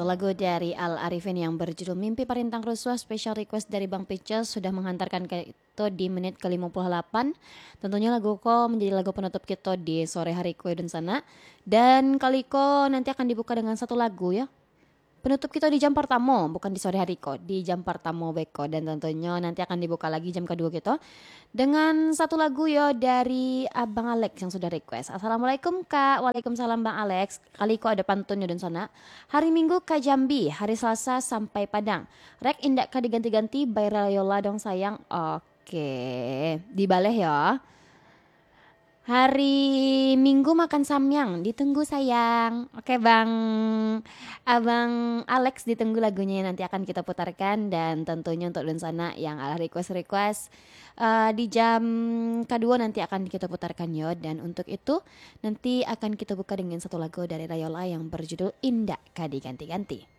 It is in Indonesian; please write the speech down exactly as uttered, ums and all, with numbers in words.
lagu dari Al Arifin yang berjudul Mimpi Parintang Ruswa, special request dari Bang Picel sudah menghantarkan ke itu di menit ke lima puluh delapan. Tentunya lagu ko menjadi lagu penutup kita di sore hari ko dan sana. Dan kali ko nanti akan dibuka dengan satu lagu ya. Penutup kita di jam pertama, bukan di sore hari kok, di jam pertama beko, dan tentunya nanti akan dibuka lagi jam kedua kita dengan satu lagu ya dari Abang Alex yang sudah request. Assalamualaikum Kak, waalaikumsalam Bang Alex. Kali kok ada pantunnya dan sana. Hari Minggu ke Jambi, hari Selasa sampai Padang. Rek indak ka diganti-ganti by Rayola dong sayang. Oke, dibaleh ya. Hari Minggu makan samyang, ditunggu sayang. Oke Bang, Abang Alex ditunggu lagunya yang nanti akan kita putarkan. Dan tentunya untuk Donsana yang ala request-request uh, di jam kedua nanti akan kita putarkan yo. Dan untuk itu nanti akan kita buka dengan satu lagu dari Rayola yang berjudul Indah Kadi Ganti-Ganti.